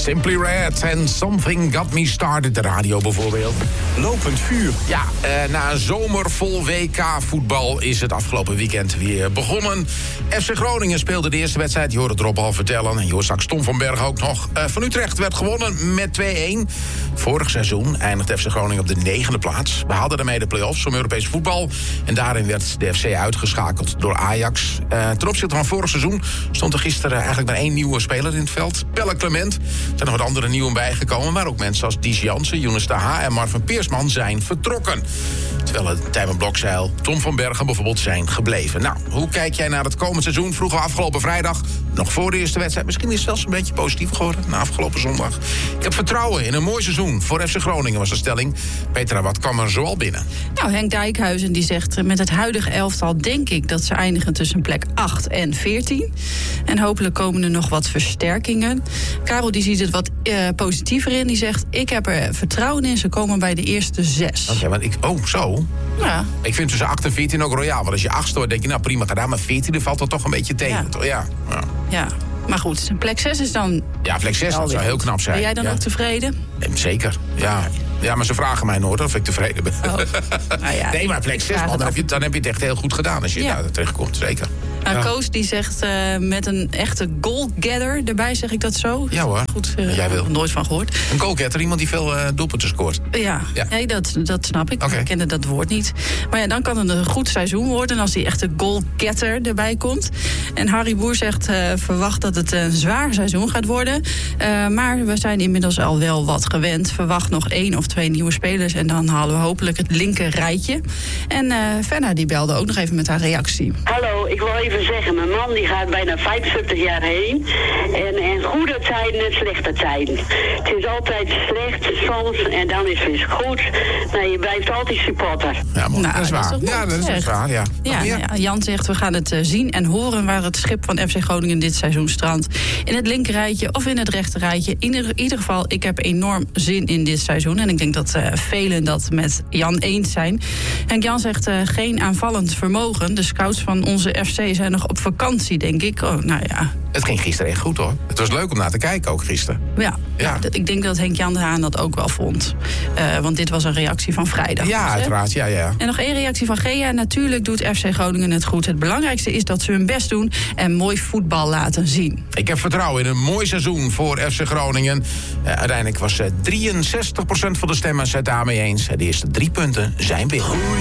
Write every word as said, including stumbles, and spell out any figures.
Simply Red and Something Got Me Started, de radio bijvoorbeeld. Lopend vuur. Ja, eh, na een zomer vol W K-voetbal is het afgelopen weekend weer begonnen. F C Groningen speelde de eerste wedstrijd, je hoort het Rob al vertellen. En je hoort straks Tom van Bergen ook nog. Uh, van Utrecht werd gewonnen met twee-een. Vorig seizoen eindigde F C Groningen op de negende plaats. We haalden daarmee de play-offs om Europees voetbal. En daarin werd de F C uitgeschakeld door Ajax. Uh, ten opzichte van vorig seizoen stond er gisteren eigenlijk maar één nieuwe speler in het veld. Pelle Clement. Er zijn nog wat andere nieuwen bijgekomen. Maar ook mensen als Dies Jansen, Younes Taha en Marvin Peersman zijn vertrokken. Terwijl het Tijmen Blokzeil, Tom van Bergen bijvoorbeeld zijn gebleven. Nou, hoe kijk jij naar het komend seizoen? Vroegen we afgelopen vrijdag, nog voor de eerste wedstrijd. Misschien is het zelfs een beetje positief geworden na afgelopen zondag. Ik heb vertrouwen in een mooi seizoen voor F C Groningen, was de stelling. Petra, wat kwam er zoal binnen? Nou, Henk Dijkhuizen die zegt, met het huidige elftal denk ik dat ze eindigen tussen plek acht en veertien. En hopelijk komen er nog wat versterkingen. Karel die ziet het wat uh, positiever in. Die zegt, ik heb er vertrouwen in, ze komen bij de eerste zes. Oké, okay, want ik... Oh, zo? Ja. Ik vind tussen acht en veertien ook royaal. Want als je achtste wordt, denk je, nou prima gedaan. Maar veertien valt er toch een beetje tegen. Ja. Toch? Ja. Ja. Ja. Maar goed, plek zes is dan... Ja, plek zes dat zou heel knap zijn. Ben jij dan ja. ook tevreden? Zeker, ja. Ja, maar ze vragen mij nooit of ik tevreden ben. Oh. Nou ja, nee, maar plek zes, man, dan, heb je, dan heb je het echt heel goed gedaan als je ja. daar terechtkomt, zeker. Nou, ja. Koos die zegt uh, met een echte goalgetter erbij, zeg ik dat zo? Ja hoor, goed, uh, jij wil. Nooit van gehoord. Een goalgetter, iemand die veel uh, doelpunten scoort. Ja, ja. Nee, dat, dat snap ik. Okay. Ik kende dat woord niet. Maar ja, dan kan het een goed seizoen worden als die echte goalgetter erbij komt. En Harry Boer zegt, uh, verwacht dat het een zwaar seizoen gaat worden. Uh, maar we zijn inmiddels al wel wat gewend. Verwacht nog één of twee nieuwe spelers en dan halen we hopelijk het linker rijtje. En uh, Fenna die belde ook nog even met haar reactie. Hallo, ik wil even zeggen, mijn man die gaat bijna vijfenzeventig jaar heen. En, en goede tijden en slechte tijden. Het is altijd slecht soms en dan is het weer goed. Nee, je blijft altijd supporter. Ja, mooi. Nou, dat is waar. Dat is ja, dat is echt waar, ja. Ja, ja, Jan zegt, we gaan het uh, zien en horen waar het schip van F C Groningen dit seizoen strandt. In het linker rijtje of in het rechter rijtje. In ieder, ieder geval, ik heb enorm zin in dit seizoen. En ik denk dat uh, velen dat met Jan eens zijn. Henk Jan zegt, uh, geen aanvallend vermogen. De scouts van onze F C zijn nog op vakantie, denk ik. Oh, nou ja. Het ging gisteren echt goed, hoor. Het was leuk om naar te kijken, ook gisteren. Ja, ja. ja ik denk dat Henk Jan de Haan dat ook wel vond. Uh, want dit was een reactie van vrijdag. Ja, dus, uiteraard, ja, ja. En nog één reactie van Gea. Natuurlijk doet F C Groningen het goed. Het belangrijkste is dat ze hun best doen en mooi voetbal laten zien. Ik heb vertrouwen in een mooi seizoen voor F C Groningen. Uh, uiteindelijk was uh, drieënzestig procent van de stemmers het daarmee eens. De eerste drie punten zijn binnen.